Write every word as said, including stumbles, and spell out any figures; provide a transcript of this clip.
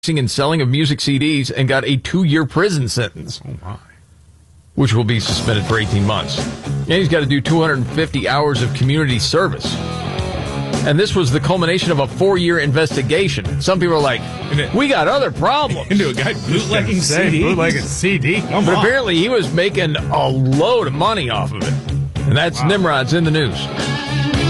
and selling of music C Ds and got a two-year prison sentence. Oh, my. Which will be suspended for eighteen months. And he's got to do two hundred fifty hours of community service. And this was the culmination of a four-year investigation. Some people are like, we got other problems. Into a guy bootlegging C D? Bootlegging C D? Come But on. apparently he was making a load of money off of it. And that's Wow. Nimrod's in the news.